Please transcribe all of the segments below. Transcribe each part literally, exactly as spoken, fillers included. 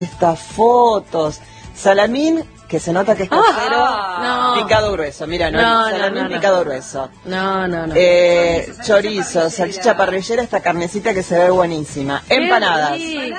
Estas fotos. Salamín, que se nota que es casero, ah, no. picado grueso. Mira, no, no, salamín no, no, picado no. grueso. No, no, no. Eh, chorizo, salchicha parrillera, esta carnecita que se ve buenísima. Empanadas.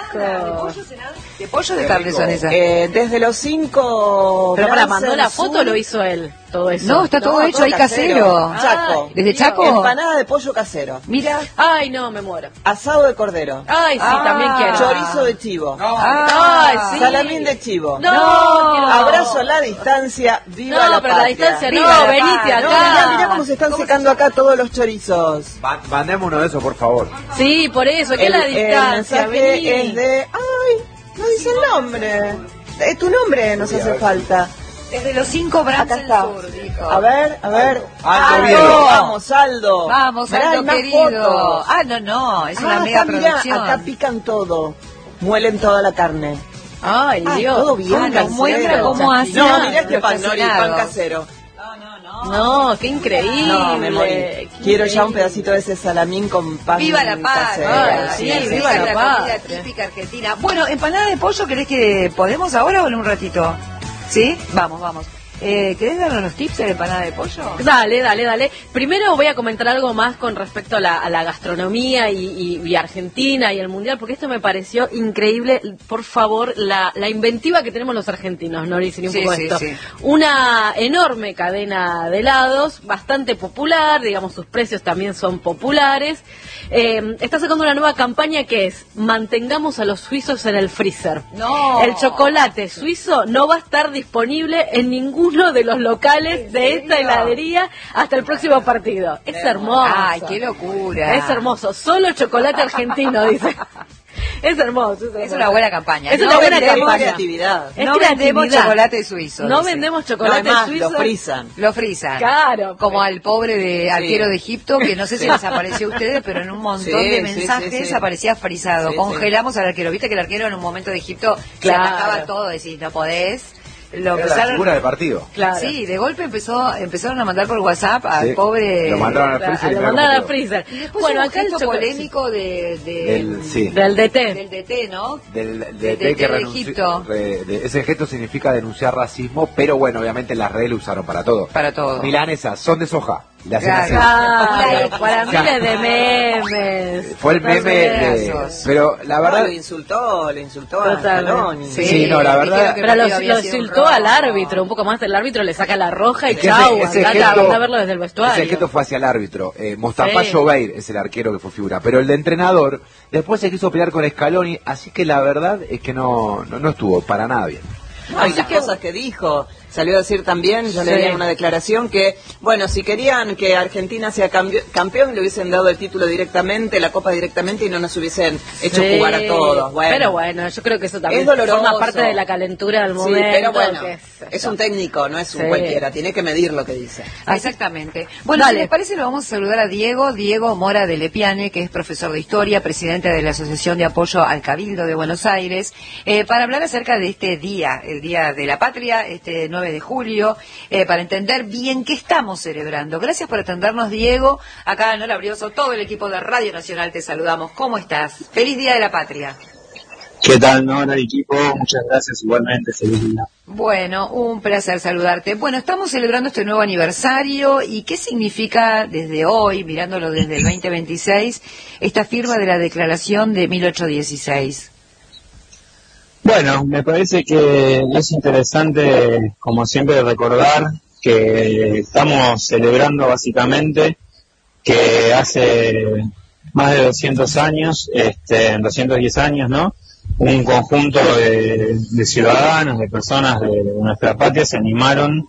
¿De pollo o de carne son esas? Eh, desde los cinco... Pero para, ¿mandó la foto o lo hizo él? Todo eso. No, está todo No, hecho todo ahí casero. casero. Chaco. ¿Desde Dios. Chaco? Empanada de pollo casero. Mira. Ay, no, me muero. Asado de cordero. Ay, sí, Ah. también quiero. Chorizo de chivo. Ah, Ay, sí. Salamín de chivo. No, quiero. Abrazo a la distancia. Viva No, la pero patria. la distancia Viva no, la venite patria. acá. No, mirá, mirá cómo se están secando acá todos los chorizos. Va- Mandemos uno de esos, por favor. Sí, por eso, ¿qué es El, la el distancia? mensaje Vení. es de... Ay, no dice el nombre. Es tu nombre, nos hace falta. Desde los cinco brazos Acá del está. sur, dijo. A ver, a ver. Aldo Oviedo. Vamos, Aldo. Vamos, Mirá, hay Aldo más querido. fotos. Ah, no, no, es una Ah, mega acá, mirá, producción. acá pican todo. Muelen toda la carne. Ay, Ah, Dios. todo bien Ah, nos casero. muestra cómo hace. No, mirá este los pan, Nori, pan cocinados. casero. No, qué increíble. No, me morí. Qué Quiero ya un increíble. pedacito de ese salamín con pan Viva la paz. casero. Ay, Sí, sí, sí, viva la la paz. comida típica argentina. Bueno, empanada de pollo, ¿querés que podemos ahora o en un ratito? ¿Sí? Vamos, vamos. Eh, ¿Querés darnos los tips de la empanada de pollo? Dale, dale, dale. Primero voy a comentar algo más con respecto a la, a la gastronomía y, y- y Argentina y el Mundial, porque esto me pareció increíble. Por favor, la, la inventiva que tenemos los argentinos, Nori, sin un Sí, poco sí, esto. sí. Una enorme cadena de helados, bastante popular, digamos, sus precios también son populares. Eh, está sacando una nueva campaña que es: mantengamos a los suizos en el freezer. No. El chocolate suizo no va a estar disponible en ninguno de los locales de esta heladería hasta el próximo partido. Es hermoso. Ay, qué locura. Es hermoso. Solo chocolate argentino, dice. Es hermoso. Es, Es hermoso. una buena campaña. Es No una buena vendemos campaña. creatividad. Es no vendemos creatividad. chocolate suizo. No dice. vendemos No, chocolate además, suizo. lo frisan. Lo frisan. Claro. Como al pobre de arquero Sí. de Egipto, que no sé si les apareció a ustedes, pero en un montón Sí, de sí, mensajes sí, sí. aparecía frisado. Sí, Congelamos al arquero. Viste que el arquero en un momento de Egipto Claro. se atacaba todo, decís, no podés. Lo Era la empezaron... figura del partido. Claro. Sí, de golpe empezó, empezaron a mandar por WhatsApp al Sí. pobre... Lo mandaron al Claro, freezer y lo no lo mandaron al comieron. freezer. Y después Bueno, hubo acá el gesto chocolate polémico de, de- Del- sí. del D T. del D T, ¿no? Del, Del del D T que de renunció- Egipto. re- de- ese gesto significa denunciar racismo, pero bueno, obviamente las redes lo usaron para todo. Para todo. Milanesas son de soja. Le hacen Claro. así. Claro, para O sea, miles de memes. Fue el meme de... Totalmente. Pero la No, verdad... lo insultó, le insultó a Totalmente. Scaloni. Sí, no, la verdad- dijeron que Pero el lo, partido había lo sido un insultó robo. al árbitro, un poco más del árbitro le saca la roja y Es que chau, ese- ese andá, gesto- andá a verlo desde el vestuario. Ese gesto fue hacia el árbitro. Eh, Mostafa Sí. Jobeir es el arquero que fue figura. Pero el de entrenador después se quiso pelear con Scaloni, así que la verdad es que no, no, no estuvo para nada bien. No, y las cosas que dijo, salió a decir también, yo Sí. leí en una declaración que, bueno, si querían que Argentina sea cambio- campeón, le hubiesen dado el título directamente, la copa directamente y no nos hubiesen hecho Sí. jugar a todos. Bueno, Pero bueno, yo creo que eso también es doloroso. forma parte de la calentura del Sí, momento. pero bueno, qué sé es yo. un técnico, no es un Sí. cualquiera, tiene que medir lo que dice. Exactamente. Bueno, Dale. si les parece, lo vamos a saludar a Diego, Diego Mora de Lepiane, que es profesor de Historia, presidente de la Asociación de Apoyo al Cabildo de Buenos Aires, eh, para hablar acerca de este día, el Día de la Patria, este nueve de julio, eh, para entender bien qué estamos celebrando. Gracias por atendernos, Diego. Acá, Nora Brioso, todo el equipo de Radio Nacional te saludamos. ¿Cómo estás? Feliz Día de la Patria. ¿Qué tal, Nora, equipo? Muchas gracias, igualmente, feliz día. Bueno, un placer saludarte. Bueno, estamos celebrando este nuevo aniversario y ¿qué significa desde hoy, mirándolo desde el veinte veintiséis, esta firma de la Declaración de mil ochocientos dieciséis? Bueno, me parece que es interesante, como siempre, recordar que estamos celebrando básicamente que hace más de doscientos años, este, doscientos diez años, ¿no? Un conjunto de, de ciudadanos, de personas de nuestra patria se animaron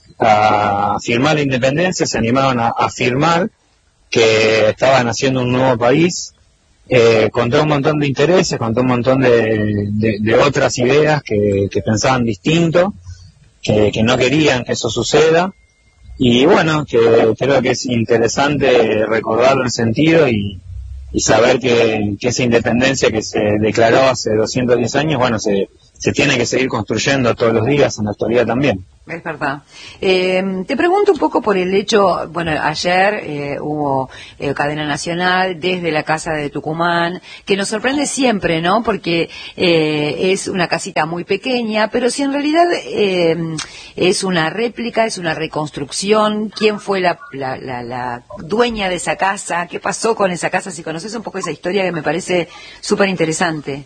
a firmar la independencia, se animaron a, a firmar que estaban haciendo un nuevo país, eh, con todo un montón de intereses, con todo un montón de, de, de otras ideas que, que pensaban distinto, que, que no querían que eso suceda. Y bueno, que creo que es interesante recordarlo en sentido y, y saber que, que esa independencia que se declaró hace doscientos diez años, bueno, se, se tiene que seguir construyendo todos los días en la actualidad también. Es verdad. Eh, te pregunto un poco por el hecho, bueno, ayer eh, hubo eh, cadena nacional desde la Casa de Tucumán, que nos sorprende siempre, ¿no? Porque eh, es una casita muy pequeña, pero si en realidad eh, es una réplica, es una reconstrucción, ¿quién fue la, la, la, la dueña de esa casa? ¿Qué pasó con esa casa? Si conoces un poco esa historia que me parece súper interesante.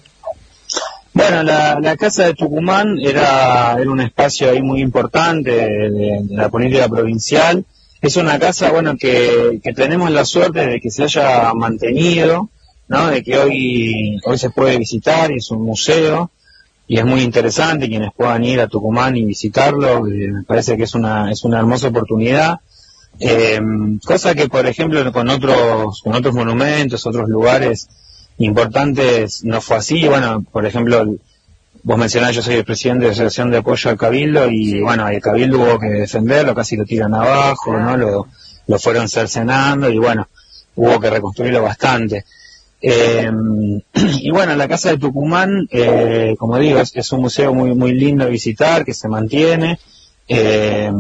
Bueno, la, la Casa de Tucumán era, era un espacio ahí muy importante de, de, de la política provincial. Es una casa, bueno, que, que tenemos la suerte de que se haya mantenido, ¿no? De que hoy, hoy se puede visitar, y es un museo, y es muy interesante quienes puedan ir a Tucumán y visitarlo. Eh, me parece que es una, es una hermosa oportunidad. Eh, cosa que, por ejemplo, con otros, con otros monumentos, otros lugares importantes no fue así. Bueno, por ejemplo, vos mencionás, yo soy el presidente de la Asociación de Apoyo al Cabildo y sí. Bueno, el Cabildo hubo que defenderlo, casi lo tiran abajo, ¿no? Lo, lo fueron cercenando y bueno, hubo que reconstruirlo bastante. Eh, y bueno, la Casa de Tucumán, eh, como digo, es, es un museo muy muy lindo de visitar, que se mantiene. Eh,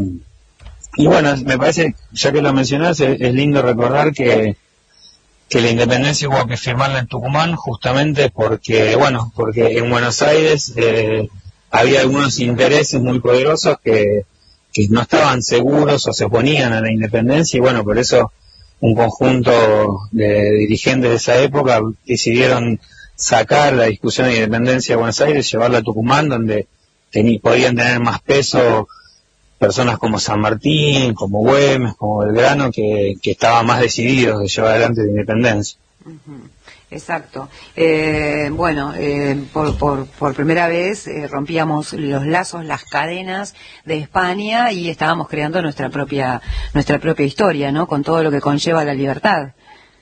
y bueno, me parece, ya que lo mencionás, es, es lindo recordar que que la independencia hubo que firmarla en Tucumán justamente porque, bueno, porque en Buenos Aires eh, había algunos intereses muy poderosos que, que no estaban seguros o se oponían a la independencia y bueno, por eso un conjunto de dirigentes de esa época decidieron sacar la discusión de independencia de Buenos Aires y llevarla a Tucumán, donde tení, podían tener más peso personas como San Martín, como Güemes, como Belgrano, que, que estaban más decididos de llevar adelante la independencia. Uh-huh. Exacto. Eh, bueno, eh, por, por, por primera vez eh, rompíamos los lazos, las cadenas de España y estábamos creando nuestra propia nuestra propia historia, ¿no? Con todo lo que conlleva la libertad.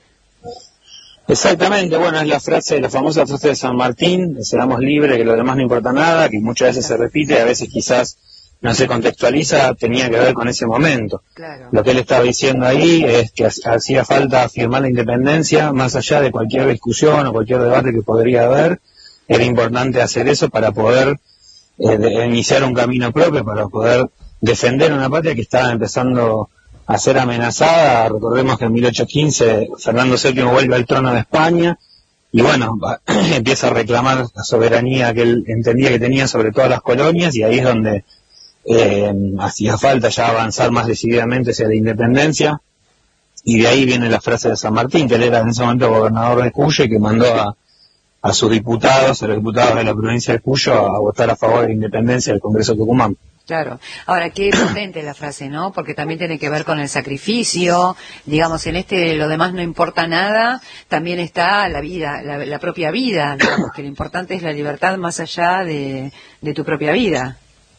Exactamente, bueno, es la frase, la famosa frase de San Martín, de seamos libres, que lo demás no importa nada, que muchas veces se repite, a veces quizás no se contextualiza, tenía que ver con ese momento. Claro. Lo que él estaba diciendo ahí es que hacía falta firmar la independencia, más allá de cualquier discusión o cualquier debate que podría haber, era importante hacer eso para poder eh, de, iniciar un camino propio, para poder defender una patria que estaba empezando a ser amenazada. Recordemos que en mil ochocientos quince Fernando séptimo vuelve al trono de España y bueno, va, empieza a reclamar la soberanía que él entendía que tenía sobre todas las colonias y ahí es donde Eh, hacía falta ya avanzar más decididamente hacia la independencia y de ahí viene la frase de San Martín, que él era en ese momento gobernador de Cuyo y que mandó a, a sus diputados, a los diputados de la provincia de Cuyo a votar a favor de la independencia del Congreso de Tucumán. Claro. Ahora, qué potente la frase, ¿no? Porque también tiene que ver con el sacrificio, digamos, en este lo demás no importa nada, también está la vida, la, la propia vida, digamos, que lo importante es la libertad más allá de, de tu propia vida.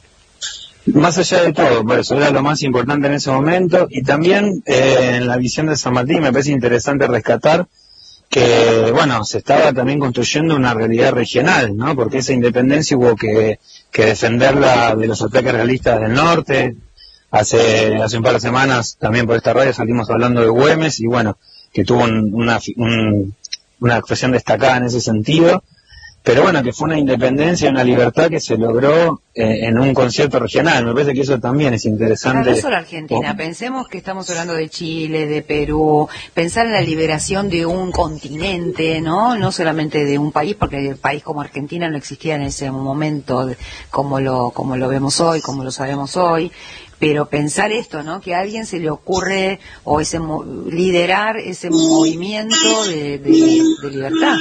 Más allá de todo, por eso era lo más importante en ese momento y también eh, en la visión de San Martín me parece interesante rescatar que, bueno, se estaba también construyendo una realidad regional, ¿no? Porque esa independencia hubo que, que defenderla de los ataques realistas del norte. Hace, hace un par de semanas también por esta radio salimos hablando de Güemes y bueno, que tuvo un, una, un, una actuación destacada en ese sentido. Pero bueno, que fue una independencia, una libertad que se logró eh, en un concierto regional. Me parece que eso también es interesante. No, no solo Argentina, oh. Pensemos que estamos hablando de Chile, de Perú, pensar en la liberación de un continente, ¿no? No solamente de un país, porque el país como Argentina no existía en ese momento como lo, como lo vemos hoy, como lo sabemos hoy. Pero pensar esto, ¿no? Que a alguien se le ocurre o ese liderar ese movimiento de, de, de libertad.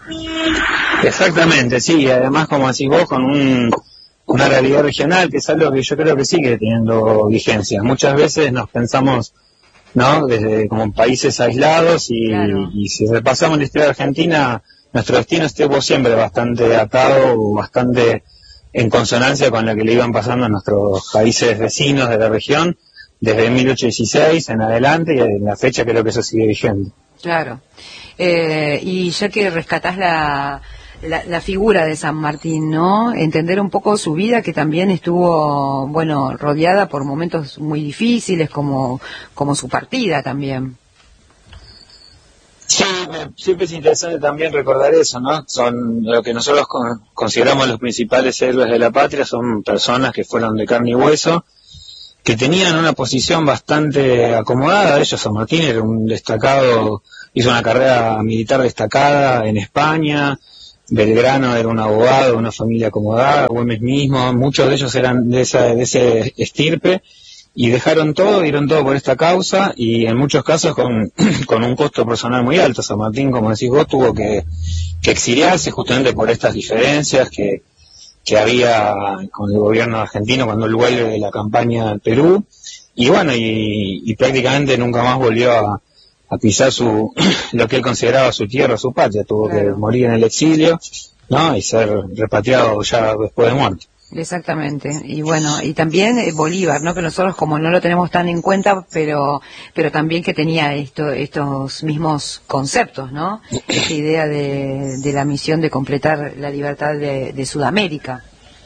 Exactamente, sí, y además como decís vos, con un, una realidad regional, que es algo que yo creo que sigue teniendo vigencia. Muchas veces nos pensamos, ¿no?, desde como países aislados y, claro. y si repasamos la historia de Argentina, nuestro destino estuvo siempre bastante atado, bastante en consonancia con lo que le iban pasando a nuestros países vecinos de la región, desde mil ochocientos dieciséis en adelante y en la fecha creo que eso sigue vigente. Claro. Eh, y ya que rescatás la, la, la figura de San Martín, ¿no? Entender un poco su vida, que también estuvo, bueno, rodeada por momentos muy difíciles, como, como su partida también. Sí, me, siempre es interesante también recordar eso, ¿no? Son lo que nosotros con, consideramos los principales héroes de la patria, son personas que fueron de carne y hueso, que tenían una posición bastante acomodada. Ellos, San Martín era un destacado, hizo una carrera militar destacada en España, Belgrano era un abogado de una familia acomodada, Güemes mismo, muchos de ellos eran de esa de ese estirpe, y dejaron todo, dieron todo por esta causa, y en muchos casos con, con un costo personal muy alto. San Martín, como decís vos, tuvo que, que exiliarse justamente por estas diferencias que, que había con el gobierno argentino cuando él vuelve de la campaña al Perú, y bueno, y, y prácticamente nunca más volvió a, a pisar su lo que él consideraba su tierra, su patria. Tuvo claro. que morir en el exilio, ¿no? Y ser repatriado ya después de muerto. Exactamente, y bueno, y también eh, Bolívar, ¿no? Que nosotros como no lo tenemos tan en cuenta, pero pero también que tenía esto, estos mismos conceptos, ¿no? Esta idea de, de la misión de completar la libertad de, de Sudamérica.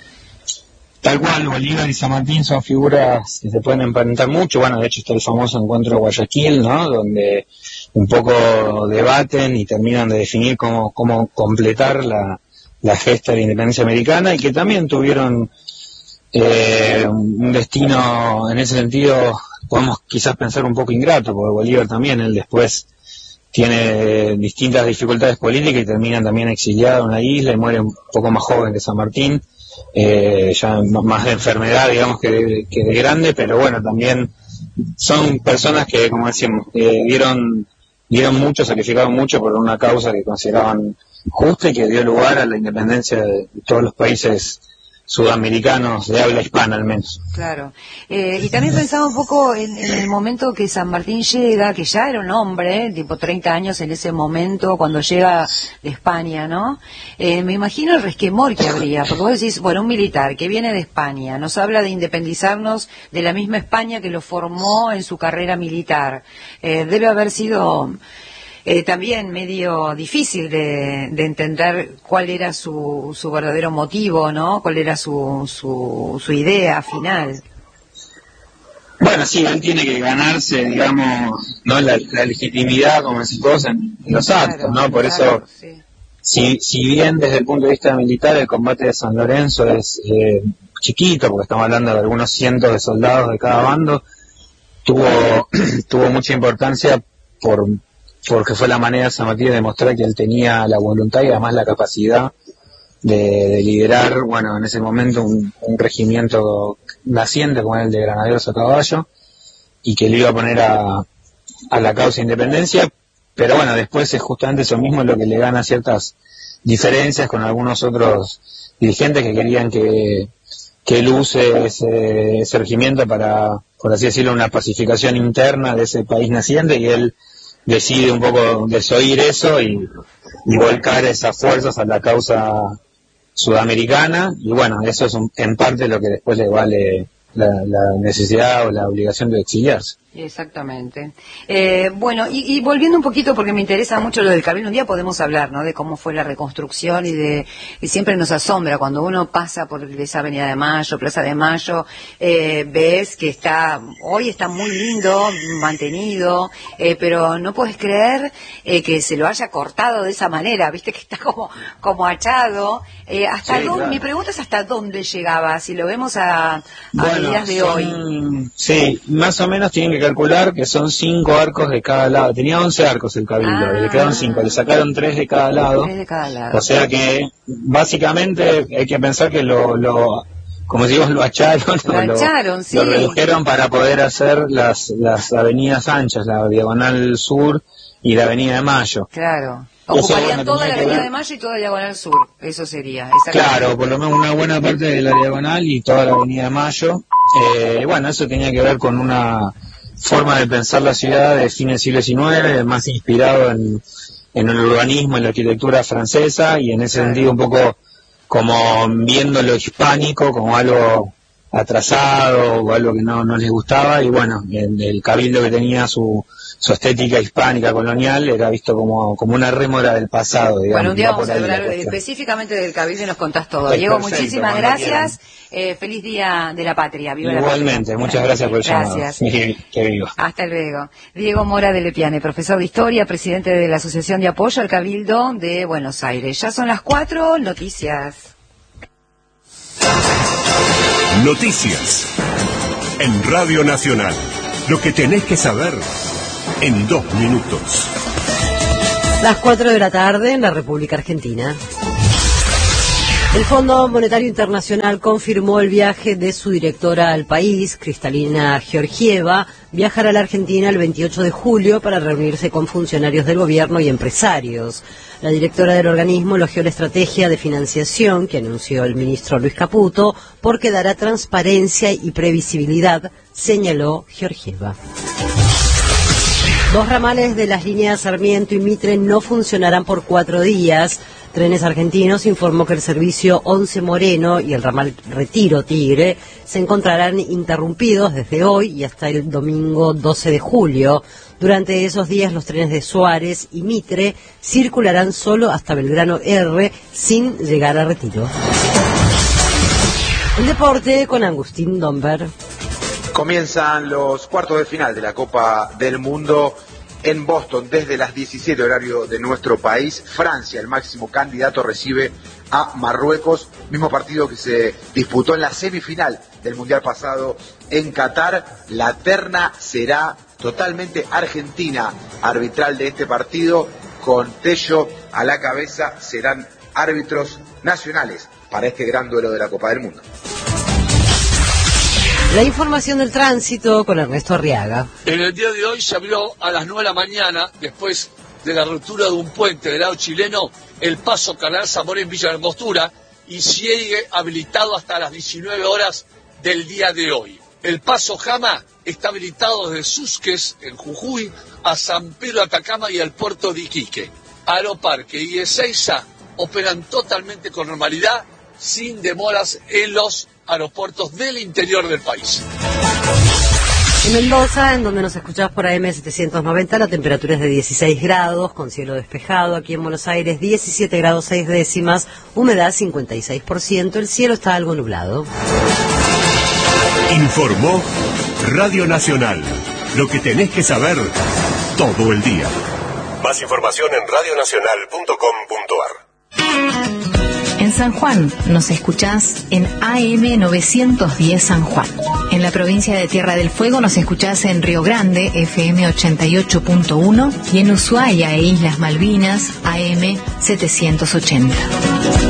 Tal cual, Bolívar y San Martín son figuras que se pueden emparentar mucho. Bueno, de hecho está el famoso encuentro de Guayaquil, ¿no? Donde un poco debaten y terminan de definir cómo, cómo completar la la gesta de la independencia americana, y que también tuvieron eh, un destino en ese sentido, podemos quizás pensar un poco ingrato, porque Bolívar también, él después tiene distintas dificultades políticas y termina también exiliado en la isla y muere un poco más joven que San Martín, eh, ya más de enfermedad, digamos, que de, que de grande, pero bueno, también son personas que, como decíamos, eh, dieron, dieron mucho, sacrificaron mucho por una causa que consideraban justa y que dio lugar a la independencia de todos los países sudamericanos de habla hispana, al menos. Claro. Eh, y también pensaba un poco en, en el momento que San Martín llega, que ya era un hombre, tipo treinta años en ese momento, cuando llega de España, ¿no? Eh, me imagino el resquemor que habría, porque vos decís, bueno, un militar que viene de España, nos habla de independizarnos de la misma España que lo formó en su carrera militar. Eh, debe haber sido... Eh, también medio difícil de, de entender cuál era su, su verdadero motivo, ¿no? Cuál era su, su, su idea final. Bueno, sí, él tiene que ganarse, digamos, no la, la legitimidad, como decís vos, en, en los actos, claro, ¿no? Por claro, eso, sí. si, si bien desde el punto de vista militar el combate de San Lorenzo es eh, chiquito, porque estamos hablando de algunos cientos de soldados de cada bando, tuvo, tuvo mucha importancia por... porque fue la manera de San Martín de demostrar que él tenía la voluntad y además la capacidad de, de liderar, bueno, en ese momento un, un regimiento naciente como el de granaderos a caballo, y que le iba a poner a, a la causa de independencia, pero bueno, después es justamente eso mismo lo que le gana ciertas diferencias con algunos otros dirigentes que querían que, que él use ese, ese regimiento para, por así decirlo, una pacificación interna de ese país naciente, y él decide un poco desoír eso y, y volcar esas fuerzas a la causa sudamericana, y bueno, eso es un, en parte lo que después le vale la, la necesidad o la obligación de exiliarse. Exactamente. Eh, bueno, y, y volviendo un poquito, porque me interesa mucho lo del Cabildo, un día podemos hablar, ¿no?, de cómo fue la reconstrucción y de, y siempre nos asombra cuando uno pasa por esa Avenida de Mayo, Plaza de Mayo, eh, ves que está, hoy está muy lindo, mantenido, eh, pero no puedes creer eh, que se lo haya cortado de esa manera, viste que está como, como achado, eh, hasta sí, dónde, claro. Mi pregunta es hasta dónde llegaba, si lo vemos a, a bueno, días de son, hoy. Sí, más o menos tienen que calcular que son cinco arcos de cada lado. Tenía once arcos el Cabildo, ah, le quedaron cinco, le sacaron tres de cada lado. Tres de cada lado. O sea que básicamente hay que pensar que lo, lo como decimos, lo acharon, lo, lo, acharon, sí. lo redujeron para poder hacer las, las avenidas anchas, la Diagonal Sur y la Avenida de Mayo. Claro. Ocuparían bueno, toda la Avenida ver... de Mayo y toda la Diagonal Sur, eso sería. Claro, por lo menos una buena parte de la Diagonal y toda la Avenida de Mayo. Eh, bueno, eso tenía que ver con una forma de pensar la ciudad de fines del siglo diecinueve, más inspirado en, en el urbanismo, en la arquitectura francesa, y en ese sentido un poco como viendo lo hispánico como algo atrasado o algo que no, no les gustaba, y bueno, el, el cabildo que tenía su, su estética hispánica colonial era visto como, como una rémora del pasado, digamos. Bueno, un día va vamos por a ahí la hablar cuestión. específicamente del cabildo y nos contás todo. Es Diego, perfecto, muchísimas cuando gracias. Eh, feliz Día de la Patria. Viva Igualmente, la patria. muchas gracias por el llamado. Gracias. Que viva. Hasta luego. Diego Mora de Lepiane, profesor de Historia, presidente de la Asociación de Apoyo al Cabildo de Buenos Aires. Ya son las cuatro, noticias. Noticias. En Radio Nacional. Lo que tenés que saber en dos minutos. Las cuatro de la tarde en la República Argentina. El Fondo Monetario Internacional confirmó el viaje de su directora al país, Kristalina Georgieva. Viajará a la Argentina el veintiocho de julio para reunirse con funcionarios del gobierno y empresarios. La directora del organismo elogió la estrategia de financiación que anunció el ministro Luis Caputo porque dará transparencia y previsibilidad, señaló Georgieva. Dos ramales de las líneas Sarmiento y Mitre no funcionarán por cuatro días. Trenes Argentinos informó que el servicio once Moreno y el ramal Retiro Tigre se encontrarán interrumpidos desde hoy y hasta el domingo doce de julio. Durante esos días los trenes de Suárez y Mitre circularán solo hasta Belgrano R sin llegar a Retiro. El deporte con Agustín Domber. Comienzan los cuartos de final de la Copa del Mundo en Boston desde las diecisiete horario de nuestro país. Francia, el máximo candidato, recibe a Marruecos, mismo partido que se disputó en la semifinal del Mundial pasado en Qatar. La terna será totalmente argentina, arbitral de este partido, con Tello a la cabeza. Serán árbitros nacionales para este gran duelo de la Copa del Mundo. La información del tránsito con Ernesto Arriaga. En el día de hoy se abrió a las nueve de la mañana, después de la ruptura de un puente del lado chileno, el paso Canal Zamora en Villa Langostura, y sigue habilitado hasta las diecinueve horas del día de hoy. El paso Jama está habilitado desde Susques, en Jujuy, a San Pedro de Atacama y al puerto de Iquique. Aeroparque y Ezeiza operan totalmente con normalidad, sin demoras en los aeropuertos del interior del país. En Mendoza, en donde nos escuchás por A M setecientos noventa, la temperatura es de dieciséis grados, con cielo despejado. Aquí en Buenos Aires, diecisiete grados seis décimas, humedad cincuenta y seis por ciento, el cielo está algo nublado. Informó Radio Nacional. Lo que tenés que saber todo el día. Más información en radio nacional punto com punto ar. En San Juan nos escuchás en A M novecientos diez San Juan. En la provincia de Tierra del Fuego nos escuchás en Río Grande, F M ochenta y ocho punto uno, y en Ushuaia e Islas Malvinas, A M setecientos ochenta.